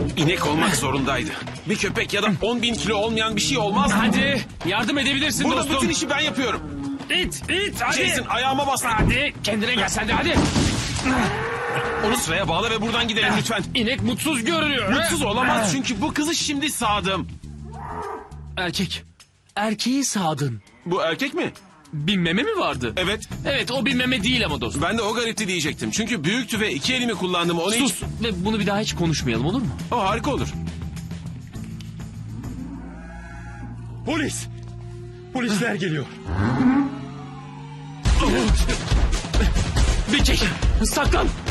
İnek olmak zorundaydı. Bir köpek ya da 10.000 kilo olmayan bir şey olmaz. Hadi yardım edebilirsin Burada dostum. bütün işi ben yapıyorum. İt hadi. Jason ayağıma bastı. Hadi kendine gel sen de hadi. Onu sıraya bağla ve buradan gidelim lütfen. İnek mutsuz görünüyor. Mutsuz olamaz çünkü bu kızı şimdi sağdım. Erkek. Erkeği sağdın. Bu erkek mi? Bir meme mi vardı? Evet. Evet o bir meme değil ama dostum. Ben de o garipti diyecektim. Çünkü büyüktü ve 2 elimi kullandım. Onu hiç... Sus ve bunu bir daha hiç konuşmayalım olur mu? O harika olur. Polis! Polisler geliyor. Bir çek. Saklan.